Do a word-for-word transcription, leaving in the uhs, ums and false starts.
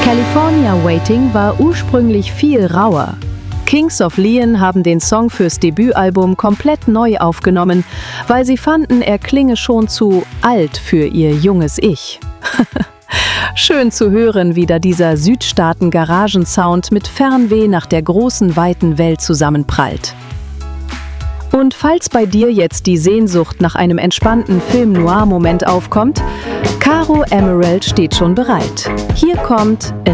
California Waiting war ursprünglich viel rauer. Kings of Leon haben den Song fürs Debütalbum komplett neu aufgenommen, weil sie fanden, er klinge schon zu alt für ihr junges Ich. Schön zu hören, wie da dieser Südstaaten-Garagensound mit Fernweh nach der großen, weiten Welt zusammenprallt. Und falls bei dir jetzt die Sehnsucht nach einem entspannten Film-Noir-Moment aufkommt, Caro Emerald steht schon bereit. Hier kommt A